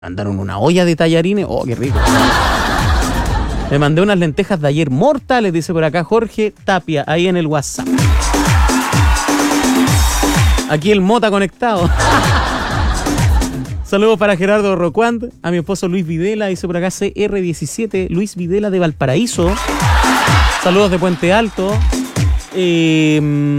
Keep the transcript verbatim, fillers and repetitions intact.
Mandaron una olla de tallarines. Oh, qué rico. Me mandé unas lentejas de ayer mortales, dice por acá Jorge Tapia, ahí en el WhatsApp. Aquí el Mota conectado. Saludos para Gerardo Rocuand, a mi esposo Luis Videla, dice por acá C R diecisiete, Luis Videla de Valparaíso. Saludos de Puente Alto. Eh,